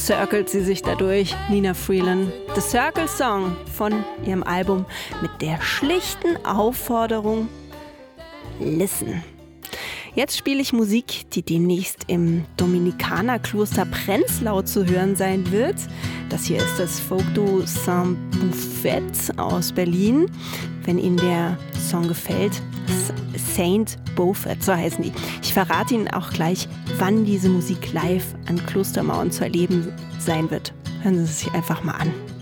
circelt sie sich dadurch, Nina Freeland. The Circle Song von ihrem Album mit der schlichten Aufforderung: Listen. Jetzt spiele ich Musik, die demnächst im Dominikanerkloster Prenzlau zu hören sein wird. Das hier ist das Folkduo Saint-Buffet aus Berlin. Wenn Ihnen der Song gefällt, Saint Beaufort, so heißen die. Ich verrate Ihnen auch gleich, wann diese Musik live an Klostermauern zu erleben sein wird. Hören Sie es sich einfach mal an.